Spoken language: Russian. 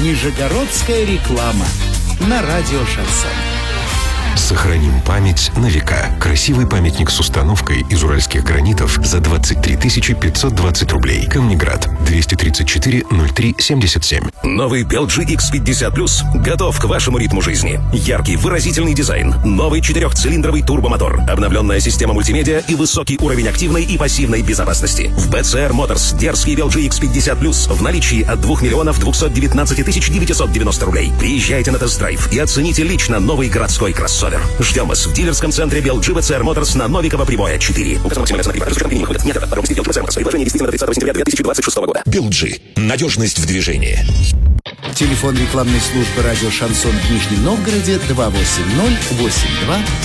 Нижегородская реклама на радио «Шансон». Сохраним память на века. Красивый памятник с установкой из уральских гранитов за 23 520 рублей. Камнеград, 234-03-77. Новый Belgi X50 готов к вашему ритму жизни. Яркий, выразительный дизайн. Новый 4-цилиндровый турбомотор. Обновленная система мультимедиа и высокий уровень активной и пассивной безопасности. В BCR Motors дерзкий Belgi X50 в наличии от 2 219 990 рублей. Приезжайте на тест-драйв и оцените лично новый городской кроссовер. Ждем вас в дилерском центре Belgi BCR Motors на Новикова Прибоя 4. Указ максимальная цена при продаже не выходит. Нет, подробности Belgi BCR Motors. Предложение действительно до 30 сентября 2026 года. Belgi. Надежность в движении. Телефон рекламной службы радио «Шансон» в Нижнем Новгороде 280-82-79.